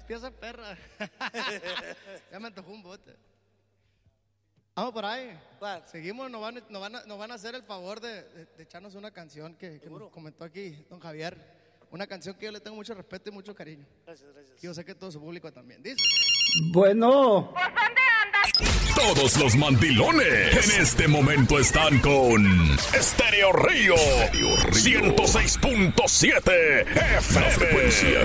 empieza perra. Ya me antojó un bote. Vamos por ahí. ¿Cuál? Seguimos, nos van a hacer el favor de echarnos una canción que nos comentó aquí don Javier. Una canción que yo le tengo mucho respeto y mucho cariño. Gracias, gracias. Y yo sé que todo su público también. Dice. Bueno. Todos los mandilones en este momento están con Estéreo Río 106.7 FM. La frecuencia